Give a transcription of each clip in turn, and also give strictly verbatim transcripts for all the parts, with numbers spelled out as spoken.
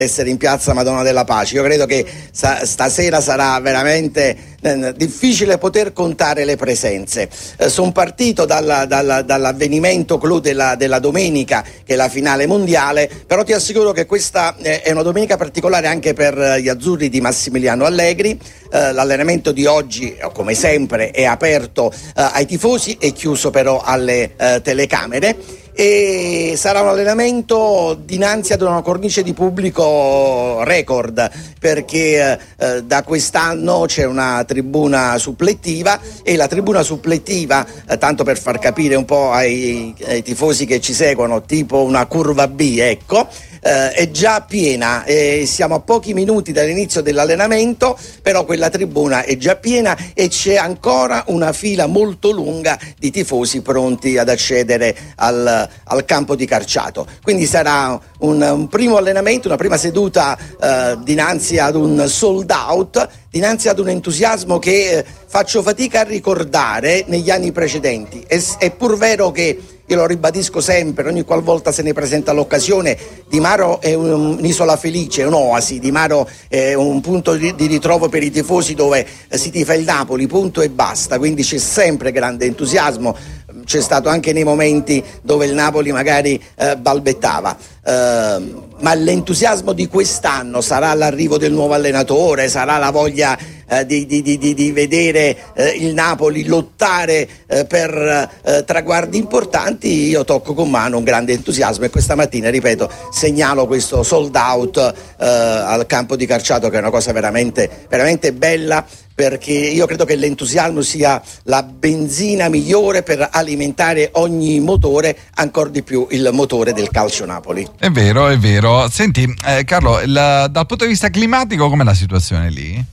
essere in piazza Madonna della Pace. Io credo che sa- stasera sarà veramente eh, difficile poter contare le presenze. Eh, sono partito dalla, dalla, dall'avvenimento clou della, della domenica, che è la finale mondiale, però ti assicuro che questa eh, è una domenica particolare anche per gli azzurri di Massimiliano Allegri. Eh, l'allenamento di oggi, come sempre, è aperto eh, ai tifosi e chiuso però alle eh, telecamere. E sarà un allenamento dinanzi ad una cornice di pubblico record, perché eh, da quest'anno c'è una tribuna supplettiva, e la tribuna supplettiva, eh, tanto per far capire un po' ai, ai tifosi che ci seguono, tipo una curva B, ecco, eh, è già piena, e siamo a pochi minuti dall'inizio dell'allenamento, però quella tribuna è già piena e c'è ancora una fila molto lunga di tifosi pronti ad accedere al al campo di calciato. Quindi sarà un, un primo allenamento, una prima seduta eh, dinanzi ad un sold out, dinanzi ad un entusiasmo che eh, faccio fatica a ricordare negli anni precedenti. È, è pur vero che, io lo ribadisco sempre, ogni qualvolta se ne presenta l'occasione, Di Maro è un, un'isola felice, un'oasi. Di Maro è un punto di, di ritrovo per i tifosi dove eh, si tifa il Napoli, punto e basta, quindi c'è sempre grande entusiasmo. C'è stato anche nei momenti dove il Napoli magari eh, balbettava, eh, ma l'entusiasmo di quest'anno sarà l'arrivo del nuovo allenatore, sarà la voglia eh, di, di, di, di vedere eh, il Napoli lottare eh, per eh, traguardi importanti. Io tocco con mano un grande entusiasmo, e questa mattina, ripeto, segnalo questo sold out eh, al campo di calciato, che è una cosa veramente, veramente bella, perché io credo che l'entusiasmo sia la benzina migliore per alimentare ogni motore, ancor di più il motore del calcio Napoli. È vero, è vero. Senti, eh, Carlo, il, dal punto di vista climatico com'è la situazione lì?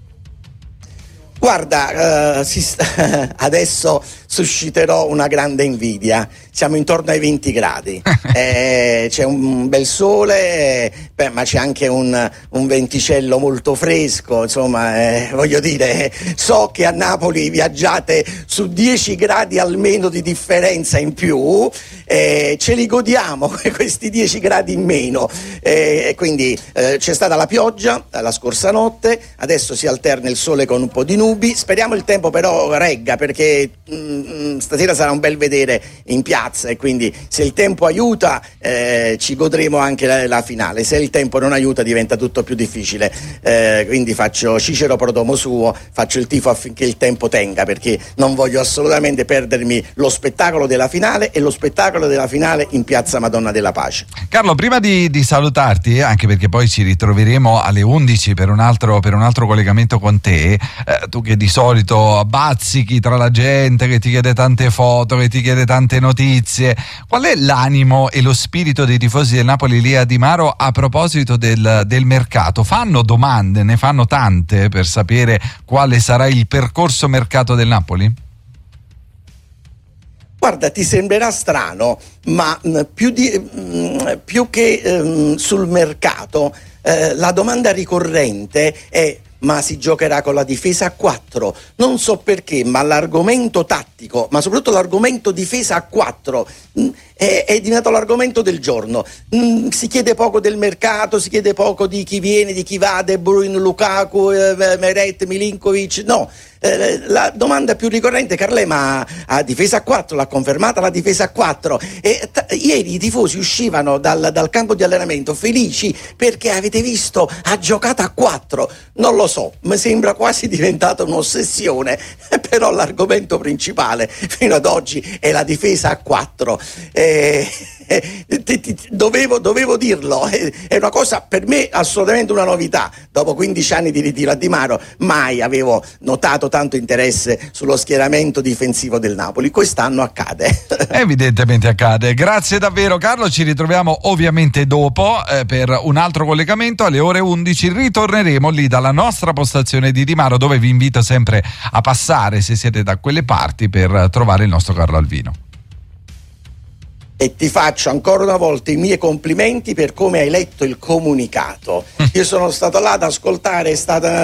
Guarda, uh, si sta, adesso susciterò una grande invidia. Siamo intorno ai venti gradi, eh, c'è un bel sole, beh, ma c'è anche un, un venticello molto fresco, insomma, eh, voglio dire, so che a Napoli viaggiate su dieci gradi almeno di differenza in più, eh, ce li godiamo questi dieci gradi in meno, eh, quindi eh, c'è stata la pioggia la scorsa notte, adesso si alterna il sole con un po' di nubi, speriamo il tempo però regga, perché mh, stasera sarà un bel vedere in piazza, e quindi se il tempo aiuta eh, ci godremo anche la, la finale, se il tempo non aiuta diventa tutto più difficile, eh, quindi faccio Cicero pro domo suo, faccio il tifo affinché il tempo tenga, perché non voglio assolutamente perdermi lo spettacolo della finale, e lo spettacolo della finale in piazza Madonna della Pace. Carlo, prima di, di salutarti, anche perché poi ci ritroveremo alle undici per un altro, per un altro collegamento con te, eh, tu che di solito bazzichi tra la gente che ti chiede tante foto, che ti chiede tante notizie, qual è l'animo e lo spirito dei tifosi del Napoli lì a Di Maro a proposito del, del mercato? Fanno domande, ne fanno tante per sapere quale sarà il percorso mercato del Napoli? Guarda, ti sembrerà strano, ma mh, più, di, mh, più che mh, sul mercato, eh, la domanda ricorrente è: ma si giocherà con la difesa a quattro? Non so perché, ma l'argomento tattico, ma soprattutto l'argomento difesa a quattro mh, è, è diventato l'argomento del giorno. Mh, si chiede poco del mercato, si chiede poco di chi viene, di chi va, De Bruyne, Lukaku, eh, Meret, Milinkovic, no. Eh, la domanda più ricorrente è: Carlè, ma a difesa a quattro, l'ha confermata la difesa a quattro? E t- ieri i tifosi uscivano dal, dal campo di allenamento felici perché avete visto, ha giocato a quattro. Non lo so, mi sembra quasi diventata un'ossessione, però l'argomento principale fino ad oggi è la difesa a quattro. Eh, eh, ti, ti, dovevo, dovevo dirlo, eh, è una cosa per me assolutamente una novità. Dopo quindici anni di ritiro a Di Maro mai avevo notato tanto interesse sullo schieramento difensivo del Napoli. Quest'anno accade. Evidentemente accade. Grazie davvero Carlo, ci ritroviamo ovviamente dopo eh, per un altro collegamento alle ore undici. Ritorneremo lì dalla nostra postazione di Di Maro, dove vi invito sempre a passare se siete da quelle parti per trovare il nostro Carlo Alvino. E ti faccio ancora una volta i miei complimenti per come hai letto il comunicato. Io sono stato là ad ascoltare, è stata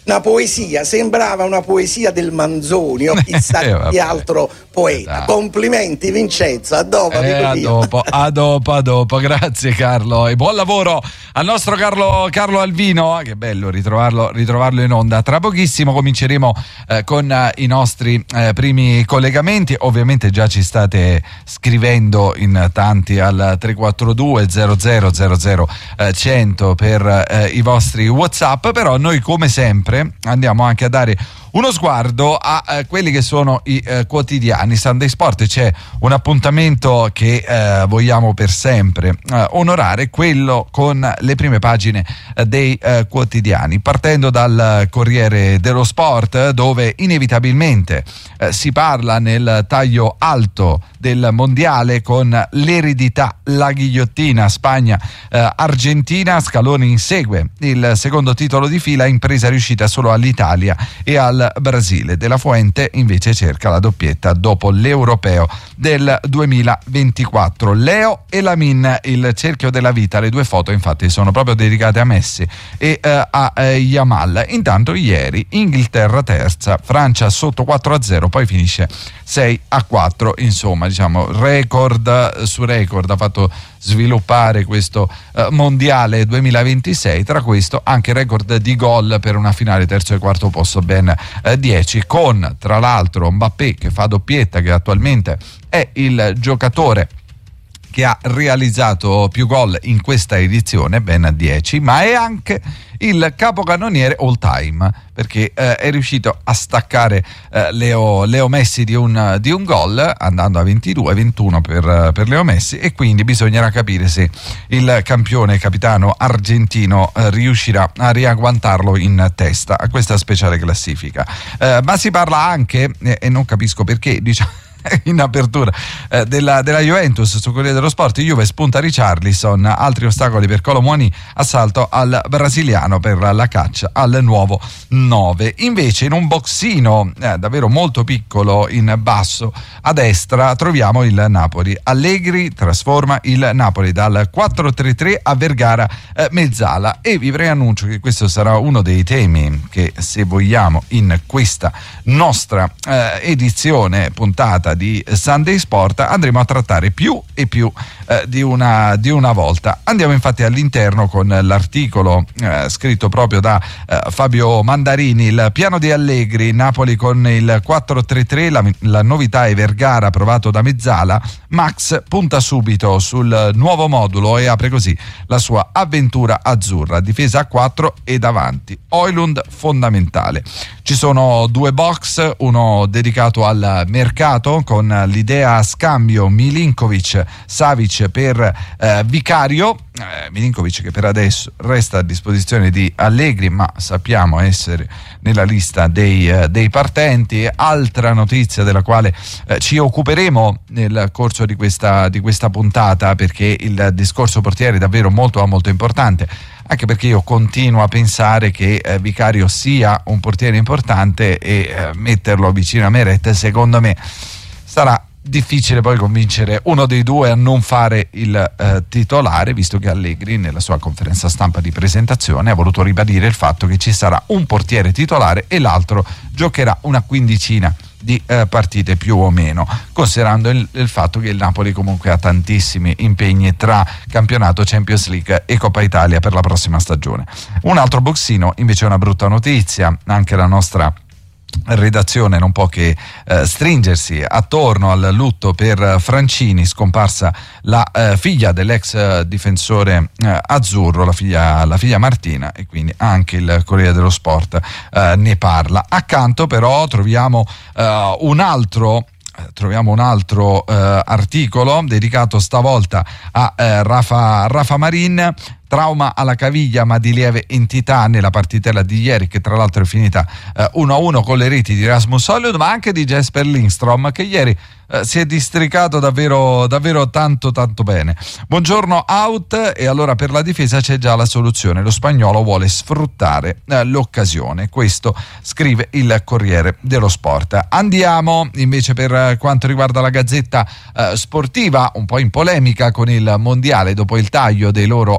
una poesia, sembrava una poesia del Manzoni, chissà eh, chi altro poeta. Esatto. Complimenti Vincenzo, a dopo. Eh, a dopo, a dopo, a dopo, grazie Carlo e buon lavoro al nostro Carlo, Carlo Alvino, che bello ritrovarlo, ritrovarlo in onda. Tra pochissimo cominceremo eh, con eh, i nostri eh, primi collegamenti, ovviamente già ci state scrivendo in tanti al tre quattro due zero zero zero zero cento per eh, i vostri WhatsApp, però noi come sempre andiamo anche a dare uno sguardo a eh, quelli che sono i eh, quotidiani. Sunday Sport, c'è un appuntamento che eh, vogliamo per sempre eh, onorare, quello con le prime pagine eh, dei eh, quotidiani, partendo dal Corriere dello Sport, dove inevitabilmente eh, si parla nel taglio alto del mondiale con l'eredità, la ghigliottina, Spagna eh, Argentina. Scaloni insegue il secondo titolo di fila, impresa riuscita solo all'Italia e al Brasile. De La Fuente invece cerca la doppietta dopo l'Europeo del duemilaventiquattro. Leo e Lamin, il cerchio della vita, le due foto infatti sono proprio dedicate a Messi e eh, a eh, Yamal. Intanto ieri Inghilterra terza, Francia sotto quattro a zero, poi finisce sei a quattro, insomma diciamo record su record ha fatto sviluppare questo eh, mondiale duemilaventisei, tra questo anche record di gol per una finale terzo e quarto posto, ben eh, dieci, con tra l'altro Mbappé che fa doppietta, che attualmente è il giocatore che ha realizzato più gol in questa edizione, ben dieci, ma è anche il capocannoniere all time, perché eh, è riuscito a staccare eh, Leo, Leo Messi di un, di un gol, andando a ventidue ventuno per, per Leo Messi, e quindi bisognerà capire se il campione capitano argentino eh, riuscirà a riagguantarlo in testa a questa speciale classifica. Eh, ma si parla anche, eh, e non capisco perché, diciamo in apertura eh, della, della Juventus, su Corriere dello Sport, Juve spunta Richarlison, altri ostacoli per Kolo Muani, assalto al brasiliano per la caccia al nuovo nove. Invece in un boxino eh, davvero molto piccolo in basso a destra troviamo il Napoli. Allegri trasforma il Napoli dal quattro tre tre a Vergara eh, Mezzala, e vi preannuncio che questo sarà uno dei temi che, se vogliamo, in questa nostra eh, edizione puntata di Sunday Sport andremo a trattare più e più eh, di, una, di una volta. Andiamo infatti all'interno con l'articolo eh, scritto proprio da eh, Fabio Mandarini, il piano di Allegri, Napoli con il quattro tre tre, la, la novità è Vergara provato da Mezzala, Max punta subito sul nuovo modulo e apre così la sua avventura azzurra, difesa a quattro e davanti Højlund fondamentale. Ci sono due box, uno dedicato al mercato con l'idea a scambio Milinkovic Savic per eh, Vicario, eh, Milinkovic che per adesso resta a disposizione di Allegri, ma sappiamo essere nella lista dei, eh, dei partenti. Altra notizia della quale eh, ci occuperemo nel corso di questa, di questa puntata, perché il discorso portiere è davvero molto molto importante, anche perché io continuo a pensare che eh, Vicario sia un portiere importante, e eh, metterlo vicino a Meret secondo me sarà difficile poi convincere uno dei due a non fare il eh, titolare, visto che Allegri nella sua conferenza stampa di presentazione ha voluto ribadire il fatto che ci sarà un portiere titolare e l'altro giocherà una quindicina di eh, partite più o meno, considerando il, il fatto che il Napoli comunque ha tantissimi impegni tra campionato, Champions League e Coppa Italia per la prossima stagione. Un altro boxino invece è una brutta notizia, anche la nostra redazione non può che eh, stringersi attorno al lutto per Francini, scomparsa la eh, figlia dell'ex eh, difensore eh, azzurro, la figlia, la figlia Martina, e quindi anche il Corriere dello Sport eh, ne parla. Accanto però troviamo eh, un altro troviamo un altro eh, articolo dedicato stavolta a eh, Rafa, Rafa Marin. Trauma alla caviglia ma di lieve entità nella partitella di ieri, che tra l'altro è finita eh, uno a uno con le reti di Rasmus Højlund, ma anche di Jesper Lindstrom, che ieri eh, si è districato davvero, davvero tanto tanto bene. Buongiorno out, e allora per la difesa c'è già la soluzione, lo spagnolo vuole sfruttare eh, l'occasione, questo scrive il Corriere dello Sport. Andiamo invece per quanto riguarda la Gazzetta eh, Sportiva, un po' in polemica con il mondiale dopo il taglio dei loro accrediti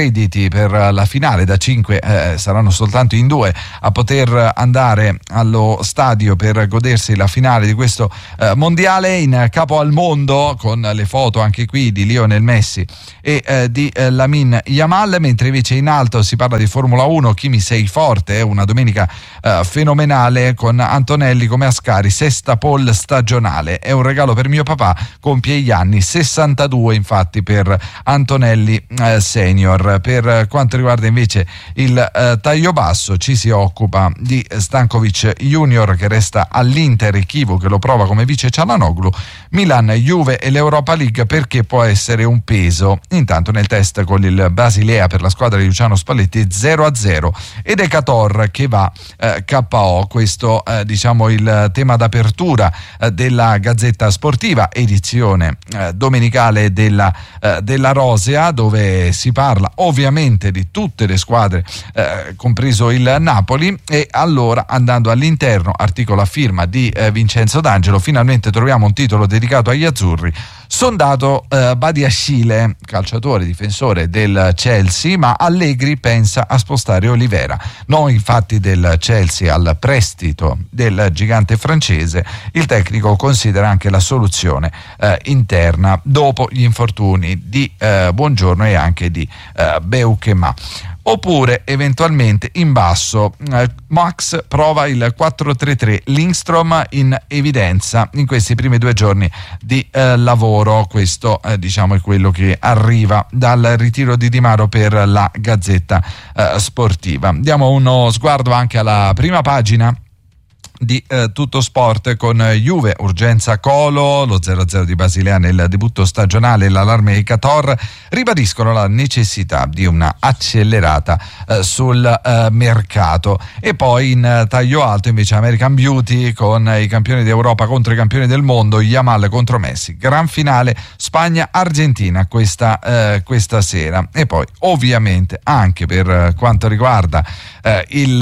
crediti per la finale, da cinque eh, saranno soltanto in due a poter andare allo stadio per godersi la finale di questo eh, mondiale. In capo al mondo, con le foto anche qui di Lionel Messi e eh, di eh, Lamine Yamal, mentre invece in alto si parla di Formula uno. Kimi sei forte, una domenica eh, fenomenale con Antonelli come Ascari, sesta pole stagionale, è un regalo per mio papà, compie gli anni sessantadue infatti per Antonelli eh, senior. Per quanto riguarda invece il eh, taglio basso, ci si occupa di Stankovic junior che resta all'Inter, Chivo che lo prova come vice Cialanoglu, Milan, Juve e l'Europa League perché può essere un peso. Intanto nel test con il Basilea per la squadra di Luciano Spalletti zero a zero ed Ecator che va eh, K O. Questo eh, diciamo il tema d'apertura eh, della Gazzetta Sportiva, edizione eh, domenicale della, eh, della Rosea, dove si parla ovviamente di tutte le squadre eh, compreso il Napoli. E allora, andando all'interno, articolo a firma di eh, Vincenzo D'Angelo, finalmente troviamo un titolo dedicato agli azzurri. Sondato eh, Badiashile, calciatore difensore del Chelsea, ma Allegri pensa a spostare Olivera. No infatti del Chelsea al prestito del gigante francese, il tecnico considera anche la soluzione eh, interna dopo gli infortuni di eh, Buongiorno e anche di eh, Beukema. Oppure eventualmente in basso eh, Max prova il quattro tre tre, Lindstrom in evidenza in questi primi due giorni di eh, lavoro. Questo eh, diciamo è quello che arriva dal ritiro di Di Maro per la Gazzetta eh, Sportiva. Diamo uno sguardo anche alla prima pagina di eh, Tutto Sport con Juve, urgenza Colo, lo zero a zero di Basilea nel debutto stagionale e l'allarme di Cator ribadiscono la necessità di una accelerata eh, sul eh, mercato. E poi in eh, taglio alto invece American Beauty con i campioni d'Europa contro i campioni del mondo, Yamal contro Messi, gran finale Spagna-Argentina questa, eh, questa sera. E poi ovviamente anche per quanto riguarda eh, il,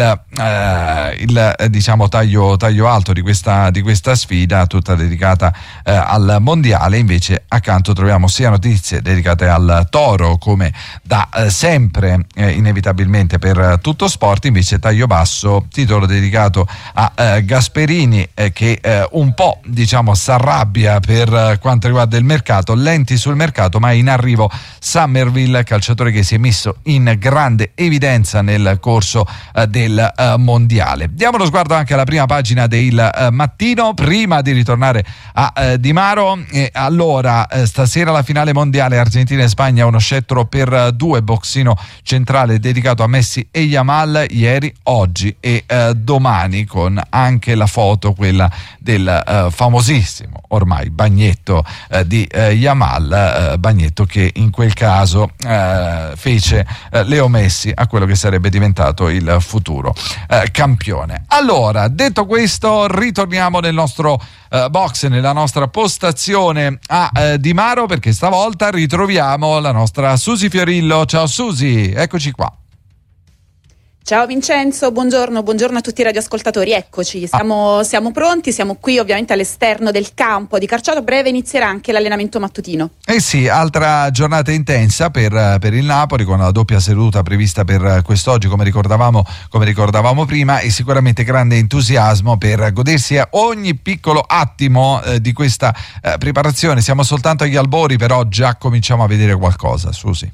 eh, il eh, diciamo taglio taglio alto di questa, di questa sfida tutta dedicata eh, al mondiale, invece accanto troviamo sia notizie dedicate al Toro come da eh, sempre eh, inevitabilmente per eh, Tutto Sport, invece taglio basso titolo dedicato a eh, Gasperini eh, che eh, un po' diciamo s'arrabbia per eh, quanto riguarda il mercato, lenti sul mercato ma in arrivo Summerville, calciatore che si è messo in grande evidenza nel corso eh, del eh, mondiale. Diamo lo sguardo anche alla prima pagina del eh, mattino prima di ritornare a eh, Di Maro. E allora eh, stasera la finale mondiale Argentina e Spagna, uno scettro per eh, due, boxino centrale dedicato a Messi e Yamal ieri, oggi e eh, domani, con anche la foto quella del eh, famosissimo ormai bagnetto eh, di eh, Yamal, eh, bagnetto che in quel caso eh, fece eh, Leo Messi a quello che sarebbe diventato il futuro eh, campione. Allora, detto questo, ritorniamo nel nostro uh, box, nella nostra postazione a uh, Di Maro, perché stavolta ritroviamo la nostra Susi Fiorillo. Ciao Susi, eccoci qua. Ciao Vincenzo, buongiorno, buongiorno a tutti i radioascoltatori, eccoci, siamo, siamo pronti, siamo qui ovviamente all'esterno del campo di Carciato, breve inizierà anche l'allenamento mattutino. Eh sì, altra giornata intensa per, per il Napoli, con la doppia seduta prevista per quest'oggi come ricordavamo, come ricordavamo prima, e sicuramente grande entusiasmo per godersi ogni piccolo attimo eh, di questa eh, preparazione. Siamo soltanto agli albori, però già cominciamo a vedere qualcosa, Susi.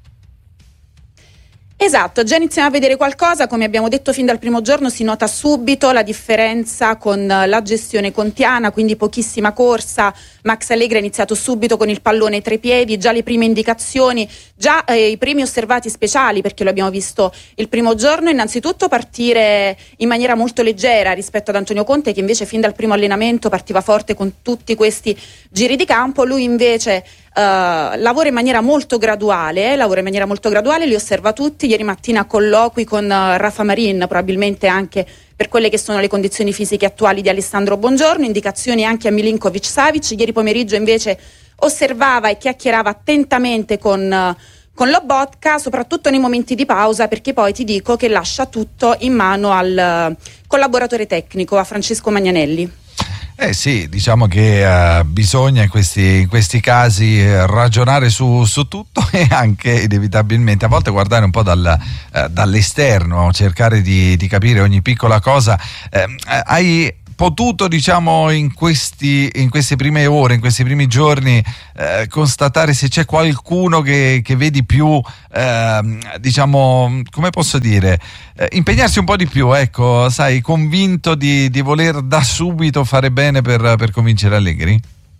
Esatto, già iniziamo a vedere qualcosa, come abbiamo detto fin dal primo giorno si nota subito la differenza con la gestione contiana, quindi pochissima corsa. Max Allegri ha iniziato subito con il pallone tra i piedi, già le prime indicazioni, già eh, i primi osservati speciali, perché lo abbiamo visto il primo giorno, innanzitutto partire in maniera molto leggera rispetto ad Antonio Conte, che invece fin dal primo allenamento partiva forte con tutti questi giri di campo. Lui invece Uh, lavora in maniera molto graduale, lavora in maniera molto graduale, li osserva tutti. Ieri mattina colloqui con uh, Rafa Marin, probabilmente anche per quelle che sono le condizioni fisiche attuali di Alessandro Buongiorno, indicazioni anche a Milinkovic Savic. Ieri pomeriggio invece osservava e chiacchierava attentamente con, uh, con Lobotka, soprattutto nei momenti di pausa, perché poi ti dico che lascia tutto in mano al uh, collaboratore tecnico, a Francesco Magnanelli. Eh sì, diciamo che uh, bisogna in questi, in questi casi eh, ragionare su, su tutto e anche inevitabilmente a volte guardare un po' dal, uh, dall'esterno, cercare di, di capire ogni piccola cosa. Eh, hai potuto, diciamo, in questi in queste prime ore, in questi primi giorni eh, constatare se c'è qualcuno che, che vedi più, eh, diciamo, come posso dire, eh, impegnarsi un po' di più, ecco, sai, convinto di, di voler da subito fare bene per, per convincere Allegri?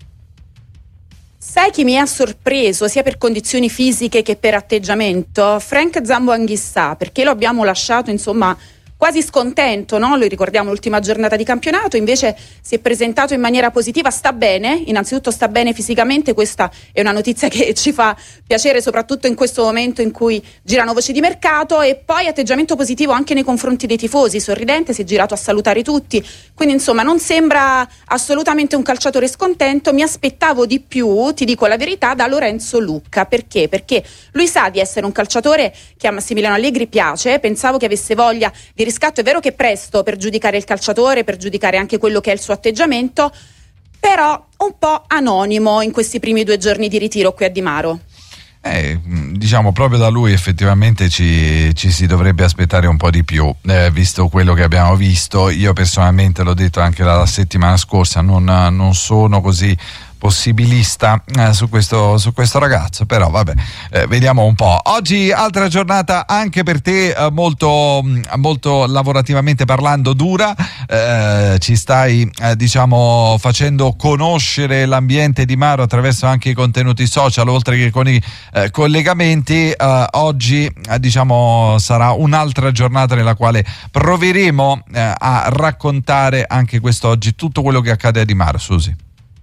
Sai chi mi ha sorpreso sia per condizioni fisiche che per atteggiamento? Frank Zambo Anghissà, perché lo abbiamo lasciato, insomma, quasi scontento, no? Lo ricordiamo l'ultima giornata di campionato, invece si è presentato in maniera positiva, sta bene, innanzitutto sta bene fisicamente, questa è una notizia che ci fa piacere soprattutto in questo momento in cui girano voci di mercato, e poi atteggiamento positivo anche nei confronti dei tifosi, sorridente, si è girato a salutare tutti, quindi insomma non sembra assolutamente un calciatore scontento. Mi aspettavo di più, ti dico la verità, da Lorenzo Lucca. Perché? Perché lui sa di essere un calciatore che a Massimiliano Allegri piace, pensavo che avesse voglia di riscatto. È vero che è presto per giudicare il calciatore, per giudicare anche quello che è il suo atteggiamento, però un po' anonimo in questi primi due giorni di ritiro qui a Di Maro. Eh, diciamo proprio da lui effettivamente ci, ci si dovrebbe aspettare un po' di più, eh, visto quello che abbiamo visto. Io personalmente, l'ho detto anche la settimana scorsa, non, non sono così possibilista eh, su questo su questo ragazzo, però vabbè, eh, vediamo un po'. Oggi altra giornata anche per te, eh, molto molto lavorativamente parlando dura, eh, ci stai eh, diciamo facendo conoscere l'ambiente di Maro attraverso anche i contenuti social, oltre che con i eh, collegamenti. Eh, oggi eh, diciamo sarà un'altra giornata nella quale proveremo eh, a raccontare anche quest'oggi tutto quello che accade a Di Maro. Susi.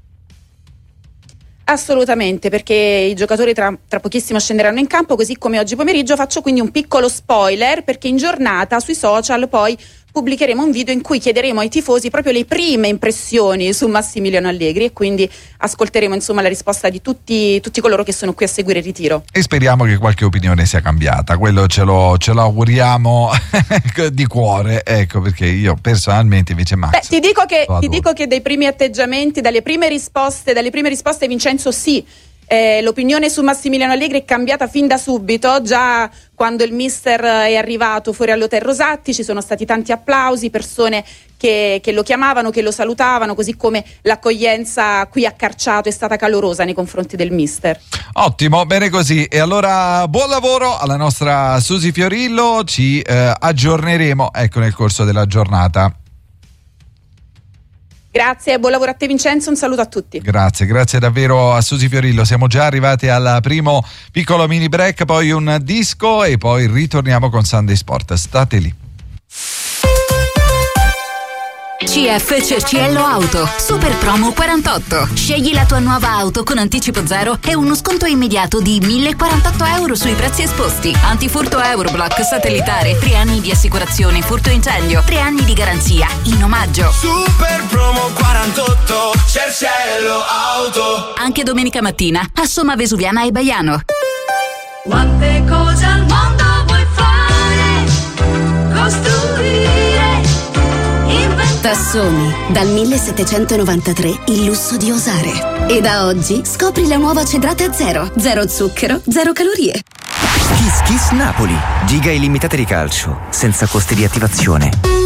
Assolutamente, perché i giocatori tra, tra pochissimo scenderanno in campo, così come oggi pomeriggio. Faccio quindi un piccolo spoiler, perché in giornata sui social poi pubblicheremo un video in cui chiederemo ai tifosi proprio le prime impressioni su Massimiliano Allegri, e quindi ascolteremo insomma la risposta di tutti, tutti coloro che sono qui a seguire il ritiro. E speriamo che qualche opinione sia cambiata, quello ce lo, ce lo auguriamo di cuore, ecco, perché io personalmente invece Max. Beh, ti dico che, ti dico che dai primi atteggiamenti, dalle prime risposte, dalle prime risposte Vincenzo sì. Eh, l'opinione su Massimiliano Allegri è cambiata fin da subito, già quando il mister è arrivato fuori all'Hotel Rosatti ci sono stati tanti applausi, persone che, che lo chiamavano, che lo salutavano, così come l'accoglienza qui a Carciato è stata calorosa nei confronti del mister. Ottimo, bene così. E allora buon lavoro alla nostra Susi Fiorillo, ci eh, aggiorneremo, ecco, nel corso della giornata. Grazie, buon lavoro a te Vincenzo, un saluto a tutti. Grazie, grazie davvero a Susi Fiorillo. Siamo già arrivati al primo piccolo mini break, poi un disco e poi ritorniamo con Sunday Sport. State lì. C F Cerciello Auto, super promo quarantotto. Scegli la tua nuova auto con anticipo zero e uno sconto immediato di mille quarantotto euro sui prezzi esposti. Antifurto Euroblock satellitare, tre anni di assicurazione furto incendio, tre anni di garanzia in omaggio. Super promo quarantotto, Cerciello Auto. Anche domenica mattina a Somma Vesuviana e Baiano. Quante cose al mondo vuoi fare, costruire, Tassoni, dal millesettecentonovantatré il lusso di osare. E da oggi scopri la nuova cedrata zero, zero zucchero, zero calorie. Kiss Kiss Napoli, giga illimitate di calcio, senza costi di attivazione.